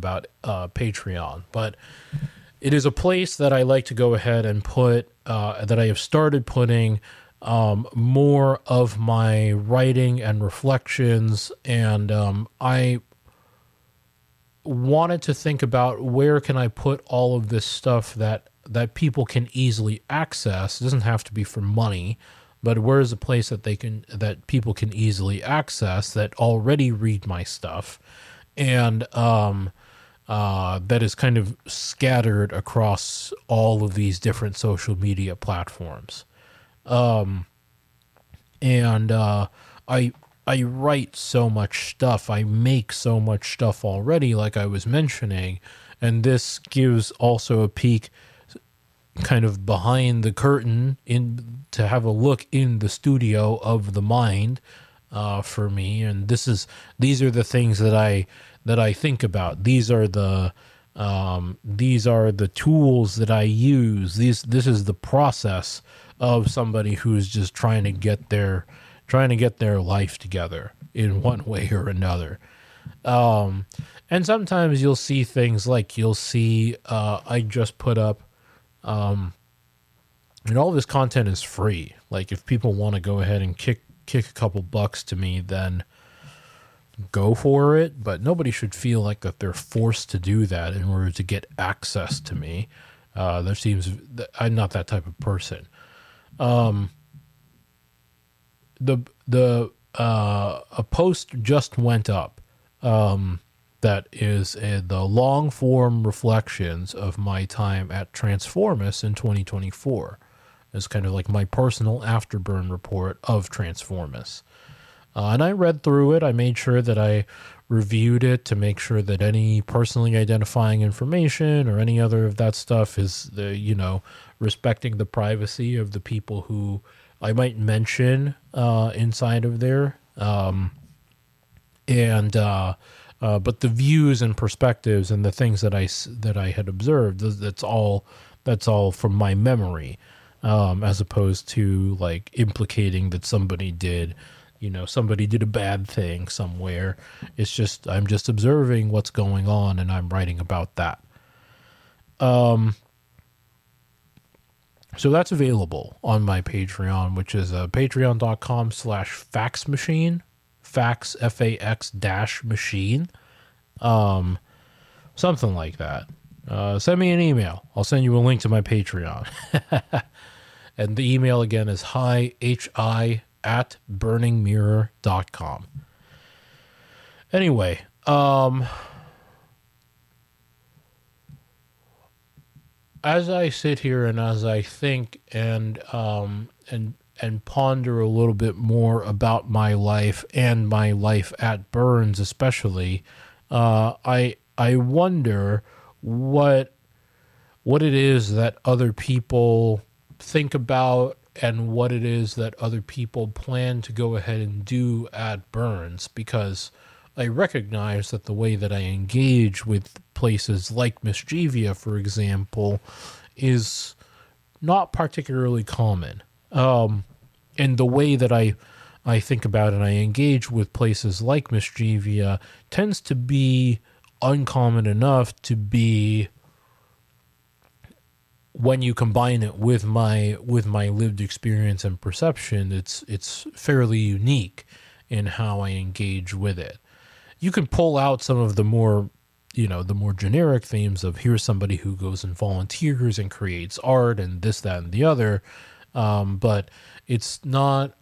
about Patreon, but it is a place that I like to go ahead and put, that I have started putting more of my writing and reflections, and I wanted to think about where can I put all of this stuff that people can easily access. It doesn't have to be for money, but where is a place that people can easily access that already read my stuff, and that is kind of scattered across all of these different social media platforms. I write so much stuff. I make so much stuff already, like I was mentioning, and this gives also a peek kind of behind the curtain to have a look in the studio of the mind for me. And these are the things that I think about. These are the tools that I use. This is the process of somebody who's just trying to get their life together in one way or another. And sometimes you'll see things like I just put up, and all this content is free. Like, if people want to go ahead and kick a couple bucks to me, then go for it. But nobody should feel like that they're forced to do that in order to get access to me. I'm not that type of person. A post just went up that is the long form reflections of my time at Transformus in 2024. It's kind of like my personal afterburn report of Transformus. And I read through it. I made sure that I reviewed it to make sure that any personally identifying information or any other of that stuff is respecting the privacy of the people who I might mention inside of there. But the views and perspectives and the things that I had observed, that's all from my memory, as opposed to like implicating that somebody did a bad thing somewhere. It's just, I'm just observing what's going on and I'm writing about that. So that's available on my Patreon, which is patreon.com/faxmachine, fax, FAX-machine, something like that. Send me an email. I'll send you a link to my Patreon. And the email again is hi@burningmirror.com. Anyway, as I sit here and as I think and ponder a little bit more about my life and my life at Burns, especially, I wonder what it is that other people think about and what it is that other people plan to go ahead and do at Burns, because I recognize that the way that I engage with places like Mischievia, for example, is not particularly common. And the way that I think about and I engage with places like Mischievia tends to be uncommon enough to be, when you combine it with my lived experience and perception, it's fairly unique in how I engage with it. You can pull out some of the more generic themes of here's somebody who goes and volunteers and creates art and this, that, and the other. But it's not,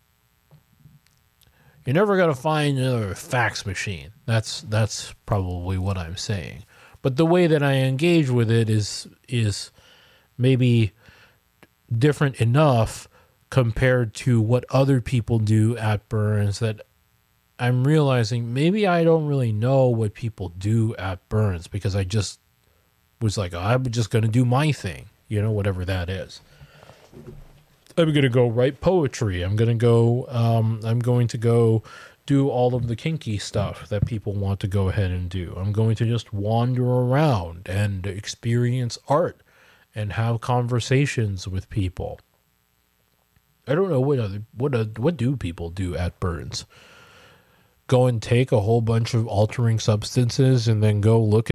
you're never going to find another fax machine. That's probably what I'm saying. But the way that I engage with it is maybe different enough compared to what other people do at Burns that I'm realizing maybe I don't really know what people do at Burns, because I just was like, I'm just going to do my thing, whatever that is. I'm going to go write poetry. I'm going to go do all of the kinky stuff that people want to go ahead and do. I'm going to just wander around and experience art and have conversations with people. I don't know what do people do at Burns. go and take a whole bunch of altering substances and then go look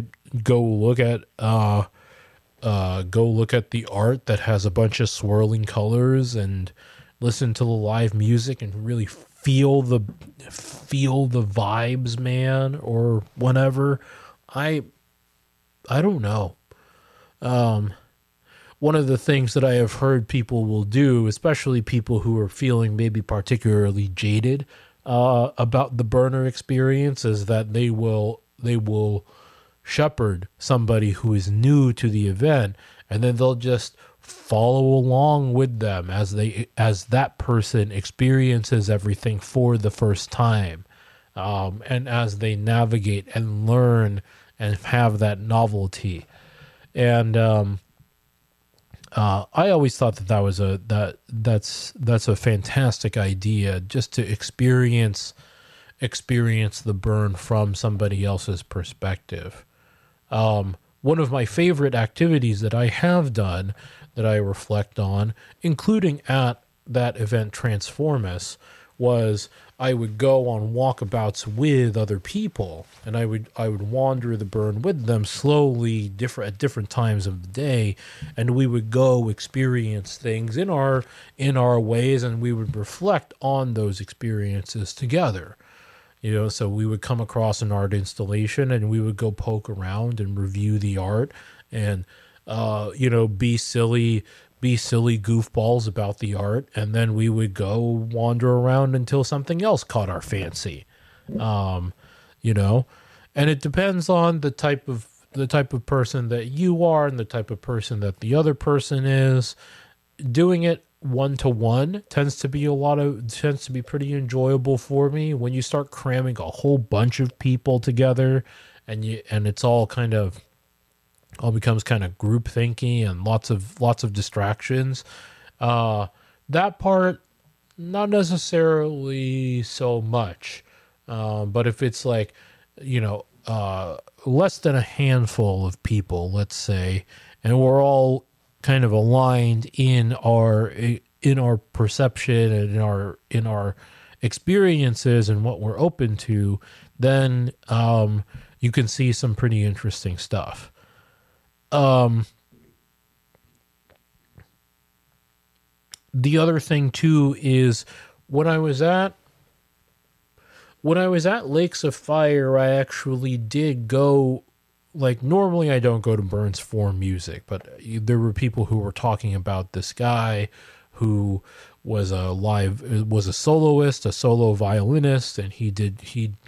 at the art that has a bunch of swirling colors and listen to the live music and really feel the vibes, man, or whatever. I don't know. One of the things that I have heard people will do, especially people who are feeling maybe particularly jaded about the burner experience, is that they will shepherd somebody who is new to the event, and then they'll just follow along with them as that person experiences everything for the first time, and as they navigate and learn and have that novelty. And I always thought that's a fantastic idea, just to experience the burn from somebody else's perspective. One of my favorite activities that I have done, that I reflect on, including at that event Transformus, was I would go on walkabouts with other people, and I would wander the burn with them slowly, at different times of the day, and we would go experience things in our ways, and we would reflect on those experiences together. So we would come across an art installation, and we would go poke around and review the art, and be silly goofballs about the art, and then we would go wander around until something else caught our fancy. And it depends on the type of person that you are and the type of person that the other person is. Doing it one-to-one tends to be pretty enjoyable for me. When you start cramming a whole bunch of people together, and it's all becomes kind of group thinking and lots of distractions. That part, not necessarily so much. But if it's like, less than a handful of people, let's say, and we're all kind of aligned in our perception and in our experiences and what we're open to, then you can see some pretty interesting stuff. The other thing too is when I was at Lakes of Fire, I actually did go. Like, normally I don't go to burns for music, but there were people who were talking about this guy who was a soloist, a solo violinist, and he did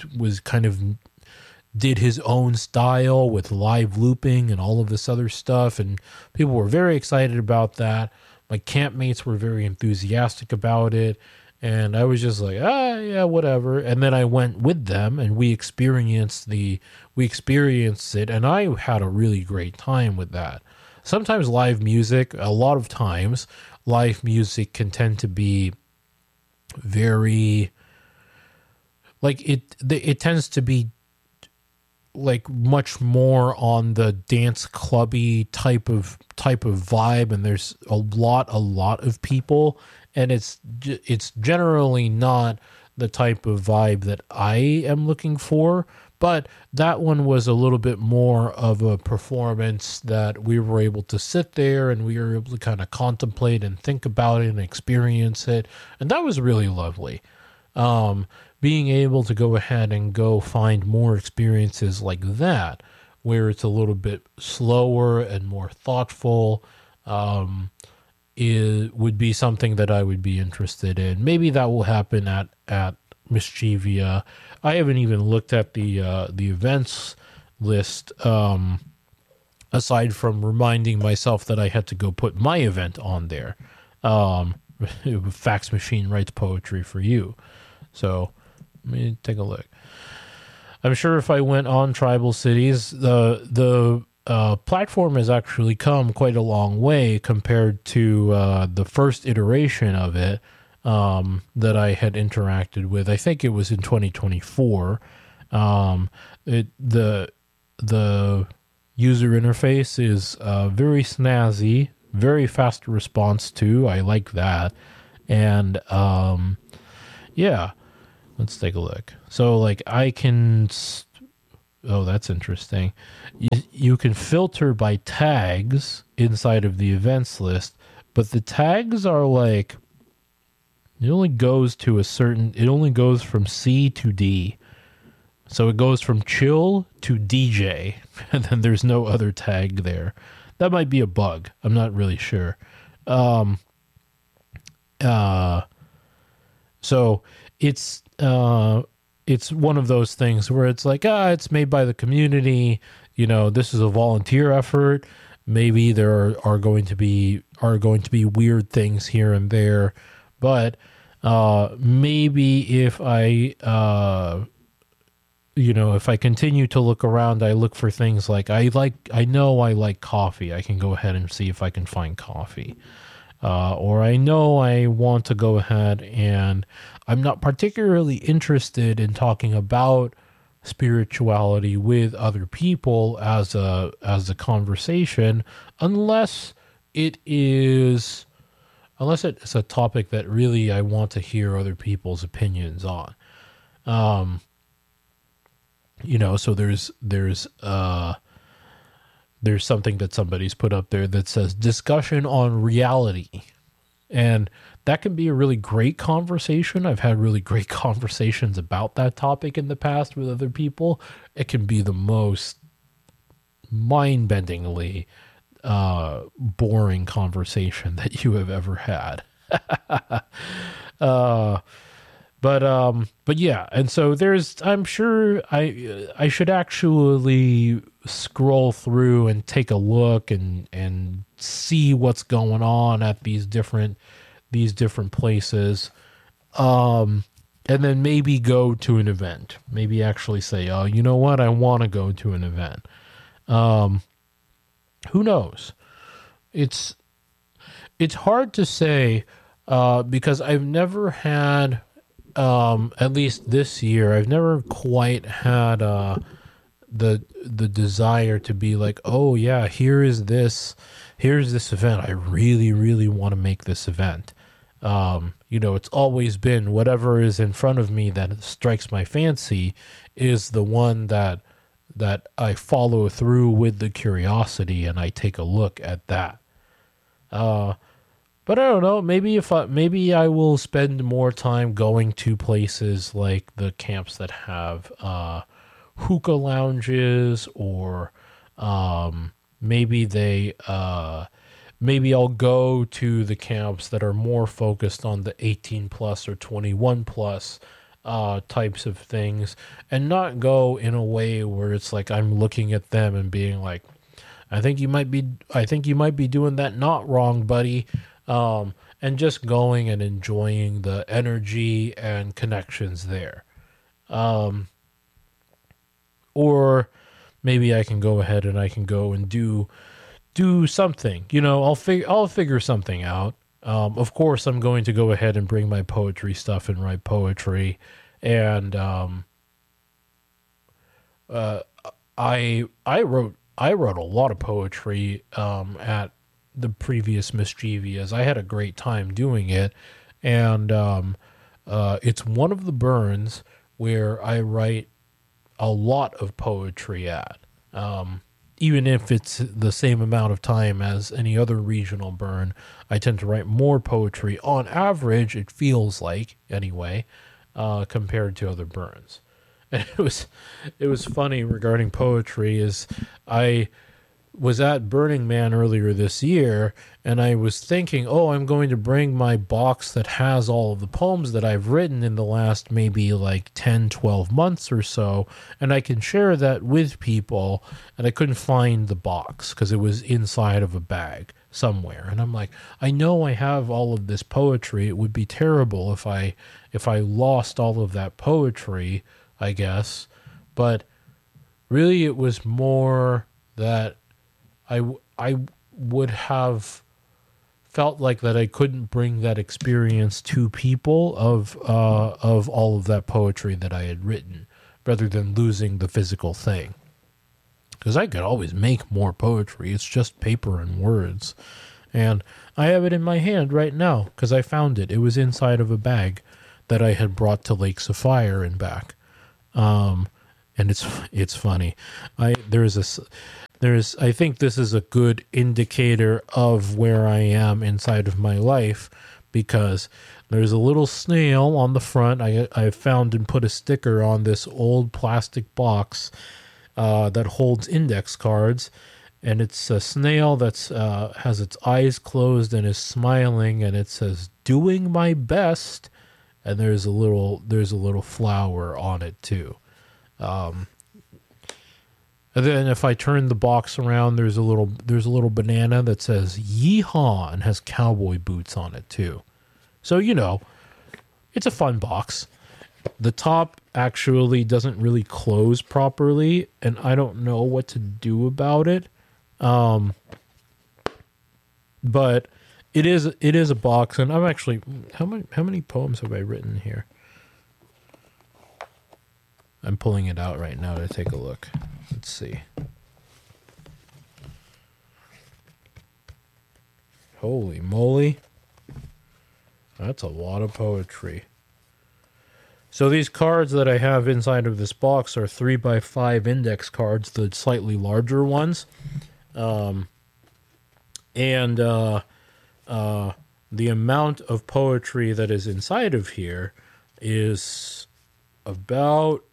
his own style with live looping and all of this other stuff, and people were very excited about that. My campmates were very enthusiastic about it, and I was just like, yeah, whatever. And then I went with them, and we experienced it, and I had a really great time with that. Sometimes a lot of times, live music can tend to be very, like, it tends to be like much more on the dance clubby type of vibe, and there's a lot of people, and it's generally not the type of vibe that I am looking for. But that one was a little bit more of a performance that we were able to sit there and we were able to kind of contemplate and think about it and experience it, and that was really lovely. Being able to go ahead and go find more experiences like that, where it's a little bit slower and more thoughtful, would be something that I would be interested in. Maybe that will happen at Mischivia. I haven't even looked at the events list, aside from reminding myself that I had to go put my event on there. Fax Machine writes poetry for you. So let me take a look. I'm sure if I went on Tribal Cities, the platform has actually come quite a long way compared to the first iteration of it that I had interacted with. I think it was in 2024. The user interface is very snazzy, very fast response too. I like that. And yeah. Let's take a look. So like I can, oh, that's interesting. You can filter by tags inside of the events list, but the tags are like, it only goes from C to D. So it goes from chill to DJ, and then there's no other tag there. That might be a bug. I'm not really sure. So it's one of those things where it's like, it's made by the community. This is a volunteer effort. Maybe there are going to be weird things here and there, but maybe if I if I continue to look around, I look for things like I know I like coffee. I can go ahead and see if I can find coffee. Or I know I want to go ahead and I'm not particularly interested in talking about spirituality with other people as a conversation unless it's a topic that really I want to hear other people's opinions on. So there's something that somebody's put up there that says discussion on reality. And that can be a really great conversation. I've had really great conversations about that topic in the past with other people. It can be the most mind-bendingly boring conversation that you have ever had. But yeah, and so I'm sure I should actually scroll through and take a look and see what's going on at these different places. And then maybe go to an event. Maybe actually say, oh, you know what? I want to go to an event. Who knows? It's hard to say, because I've never had, at least this year, I've never quite had the desire to be like, oh yeah, here's this event. I really, really want to make this event. It's always been whatever is in front of me that strikes my fancy is the one that I follow through with the curiosity and I take a look at that. But I don't know. Maybe I will spend more time going to places like the camps that have hookah lounges, or maybe I'll go to the camps that are more focused on the 18 plus or 21 plus types of things, and not go in a way where it's like I'm looking at them and being like, I think you might be doing that not wrong, buddy. And just going and enjoying the energy and connections there. Or maybe I can go ahead and I can go and do something. I'll figure something out. Of course, I'm going to go ahead and bring my poetry stuff and write poetry. And I wrote a lot of poetry at the previous Mischievous. I had a great time doing it, and it's one of the burns where I write a lot of poetry at, even if it's the same amount of time as any other regional burn. I tend to write more poetry on average, it feels like anyway, compared to other burns. And it was funny regarding poetry is I was at Burning Man earlier this year, and I was thinking, I'm going to bring my box that has all of the poems that I've written in the last maybe like 10, 12 months or so, and I can share that with people. And I couldn't find the box because it was inside of a bag somewhere. And I'm like, I know I have all of this poetry. It would be terrible if I lost all of that poetry, I guess. But really it was more that I would have felt like that I couldn't bring that experience to people of all of that poetry that I had written, rather than losing the physical thing. Because I could always make more poetry. It's just paper and words. And I have it in my hand right now because I found it. It was inside of a bag that I had brought to Lake Sapphire and back. And it's funny. I think this is a good indicator of where I am inside of my life, because there's a little snail on the front. I found and put a sticker on this old plastic box that holds index cards, and it's a snail that's has its eyes closed and is smiling, and it says "Doing my best," and there's a little flower on it too. And then if I turn the box around, there's a little banana that says "Yeehaw" and has cowboy boots on it too. So, it's a fun box. The top actually doesn't really close properly, and I don't know what to do about it. But it is a box, and I'm actually, how many poems have I written here? I'm pulling it out right now to take a look. Let's see. Holy moly. That's a lot of poetry. So these cards that I have inside of this box are 3x5 index cards, the slightly larger ones. And the amount of poetry that is inside of here is about...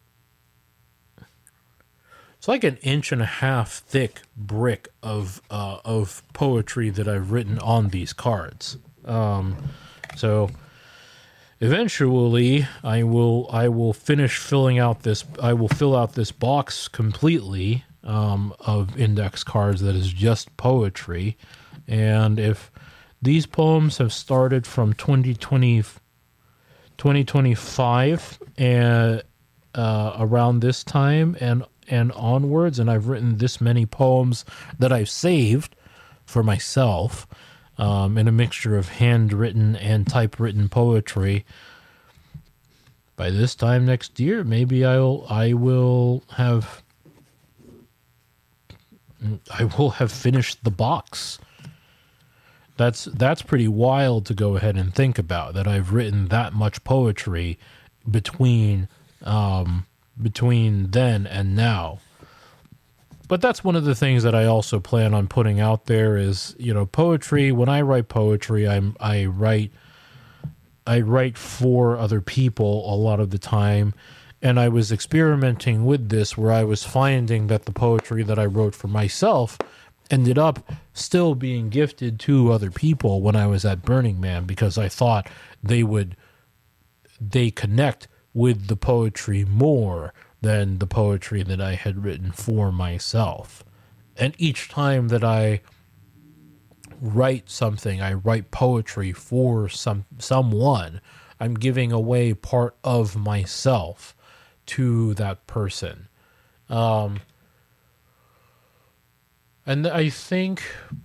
It's like an 1.5 inch thick brick of poetry that I've written on these cards. So eventually I will finish filling out this. I will fill out this box completely of index cards that is just poetry. And if these poems have started from 2025 and around this time and onwards, and I've written this many poems that I've saved for myself in a mixture of handwritten and typewritten poetry. By this time next year, maybe I will have finished the box. That's pretty wild to go ahead and think about, that I've written that much poetry between then and now. But that's one of the things that I also plan on putting out there is, poetry. When I write poetry, I write for other people a lot of the time. And I was experimenting with this, where I was finding that the poetry that I wrote for myself ended up still being gifted to other people when I was at Burning Man, because I thought they connect with the poetry more than the poetry that I had written for myself. And each time that I write something, I write poetry for someone, I'm giving away part of myself to that person. And I think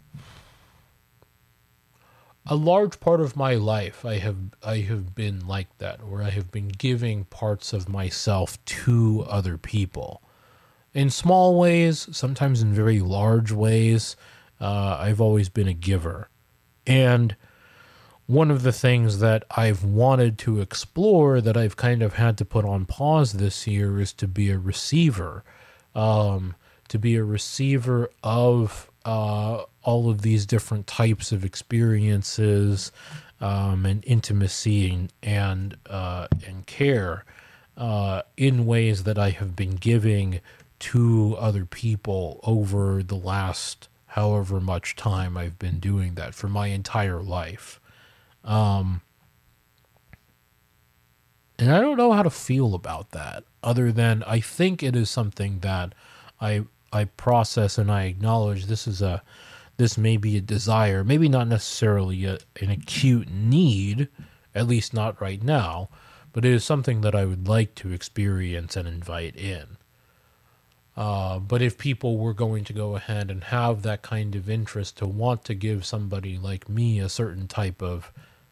a large part of my life I have been like that, where I have been giving parts of myself to other people in small ways, sometimes in very large ways. I've always been a giver. And one of the things that I've wanted to explore that I've kind of had to put on pause this year is to be a receiver. To be a receiver of all of these different types of experiences and intimacy and care in ways that I have been giving to other people over the last however much time I've been doing that, for my entire life. And I don't know how to feel about that, other than I think it is something that I process and I acknowledge. This may be a desire, maybe not necessarily an acute need, at least not right now, but it is something that I would like to experience and invite in. But if people were going to go ahead and have that kind of interest to want to give somebody like me a certain type of,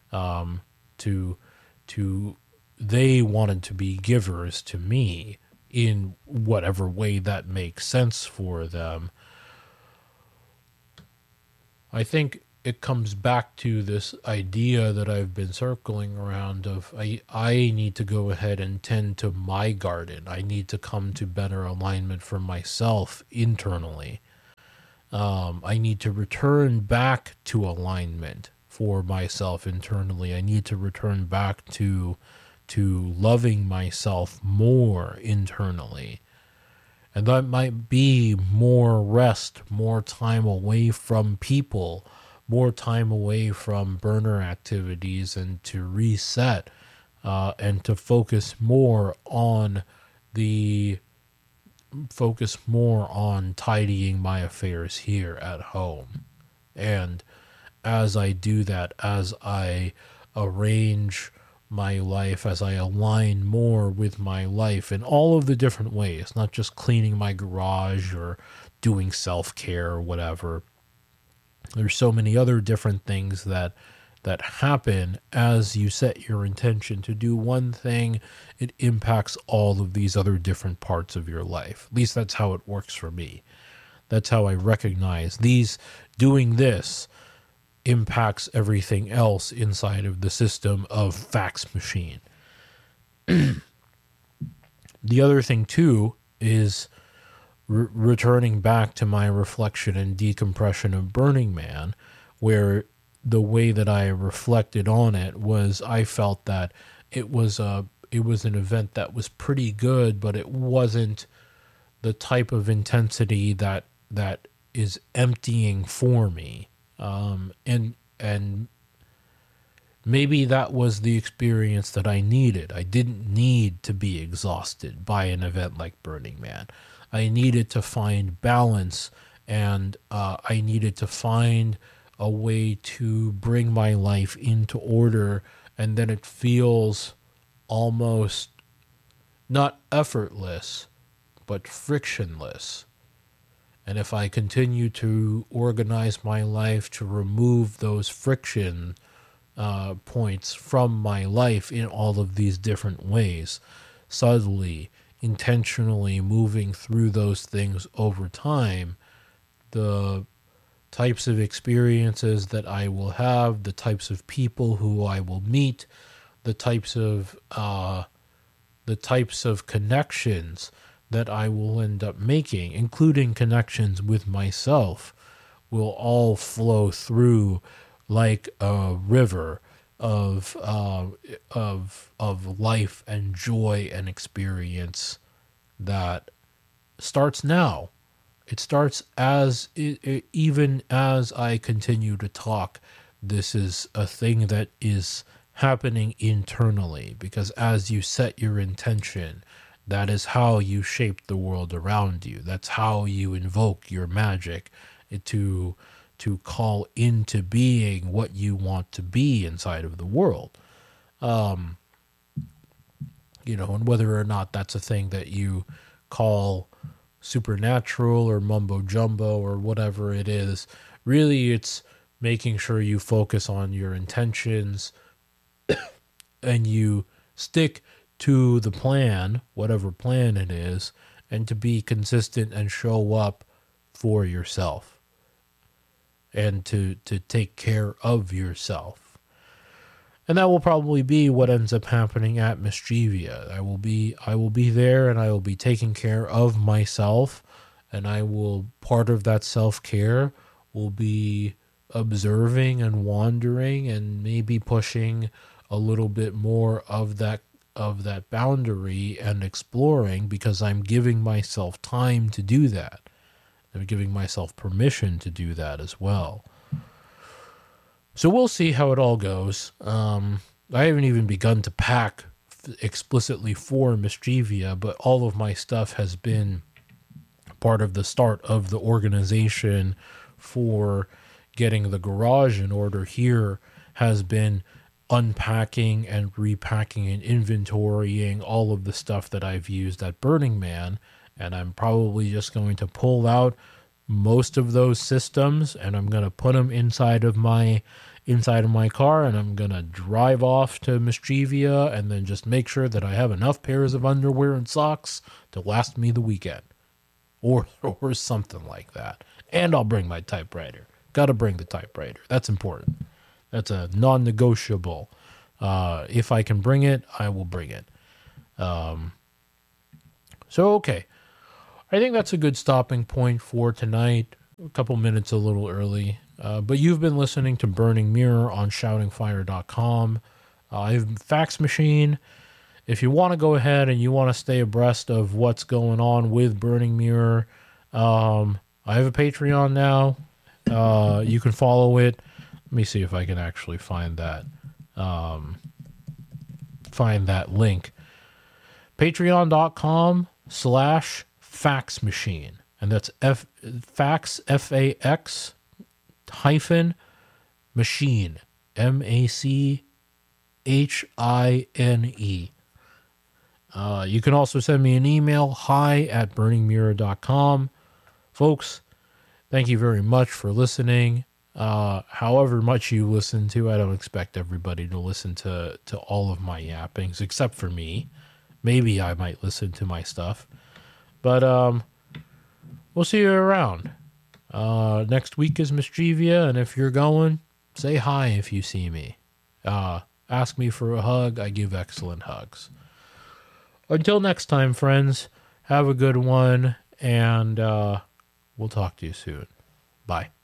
they wanted to be givers to me in whatever way that makes sense for them, I think it comes back to this idea that I've been circling around of I need to go ahead and tend to my garden. I need to come to better alignment for myself internally. I need to return back to alignment for myself internally. I need to return back to loving myself more internally. And that might be more rest, more time away from people, more time away from burner activities, and to reset and to focus more on tidying my affairs here at home. And as I do that, as I arrange my life, as I align more with my life in all of the different ways, not just cleaning my garage or doing self-care or whatever. There's so many other different things that happen as you set your intention to do one thing. It impacts all of these other different parts of your life. At least that's how it works for me. That's how I recognize doing this impacts everything else inside of the system of fax machine. The other thing too is returning back to my reflection and decompression of Burning Man, where the way that I reflected on it was I felt that it was an event that was pretty good, but it wasn't the type of intensity that is emptying for me. And maybe that was the experience that I needed. I didn't need to be exhausted by an event like Burning Man. I needed to find balance, and I needed to find a way to bring my life into order, and then it feels almost not effortless, but frictionless. And if I continue to organize my life to remove those friction points from my life in all of these different ways, subtly, intentionally moving through those things over time, the types of experiences that I will have, the types of people who I will meet, the types of connections that I will end up making, including connections with myself, will all flow through like a river of life and joy and experience that starts now. It starts even as I continue to talk. This is a thing that is happening internally, because as you set your intention, that is how you shape the world around you. That's how you invoke your magic to call into being what you want to be inside of the world. And whether or not that's a thing that you call supernatural or mumbo jumbo or whatever it is, really it's making sure you focus on your intentions and you stick to the plan, whatever plan it is, and to be consistent and show up for yourself and to take care of yourself. And that will probably be what ends up happening at Mischievia. I will be there, and I will be taking care of myself, and part of that self-care will be observing and wandering and maybe pushing a little bit more of that boundary and exploring, because I'm giving myself time to do that. I'm giving myself permission to do that as well. So we'll see how it all goes. I haven't even begun to pack explicitly for Mischievia, but all of my stuff has been part of the start of the organization for getting the garage in order here, has been unpacking and repacking and inventorying all of the stuff that I've used at Burning Man. And I'm probably just going to pull out most of those systems, and I'm going to put them inside of my car, and I'm going to drive off to Mischievia and then just make sure that I have enough pairs of underwear and socks to last me the weekend, or something like that. And I'll bring my typewriter. Got to bring the typewriter. That's important. That's a non-negotiable. If I can bring it, I will bring it. So, okay. I think that's a good stopping point for tonight. A couple minutes a little early. But you've been listening to Burning Mirror on shoutingfire.com. I have Fax Machine. If you want to go ahead and you want to stay abreast of what's going on with Burning Mirror, I have a Patreon now. You can follow it. Let me see if I can actually find that link. Patreon.com/faxmachine. And that's fax, F-A-X hyphen machine, M-A-C-H-I-N-E. You can also send me an email, hi@burningmirror.com. Folks, thank you very much for listening. However much you listen to, I don't expect everybody to listen to all of my yappings, except for me. Maybe I might listen to my stuff. But we'll see you around. Next week is Mischivia, and if you're going, say hi if you see me. Ask me for a hug. I give excellent hugs. Until next time, friends, have a good one, and we'll talk to you soon. Bye.